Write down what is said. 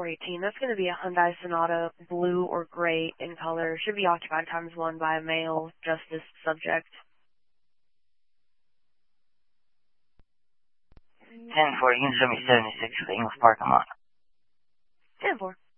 18. That's going to be a Hyundai Sonata, blue or gray in color. Should be occupied ×1 by a male justice subject. 10-4, unit show me 76 for the English parking lot. 10-4.